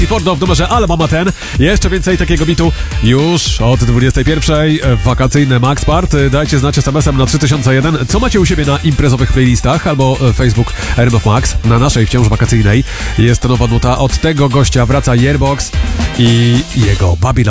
Fordo w numerze Ale Mama Ten. Jeszcze więcej takiego bitu już od 21. Wakacyjne Max Party. Dajcie znać SMS-em na 3001. Co macie u siebie na imprezowych playlistach albo Facebook RMF Max. Na naszej wciąż wakacyjnej jest nowa nuta. Od tego gościa wraca Yearbox i jego Babylon.